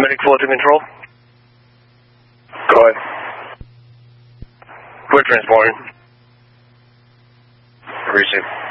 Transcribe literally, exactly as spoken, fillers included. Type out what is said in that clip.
Medic four to control. Go ahead. We're transporting. Receive.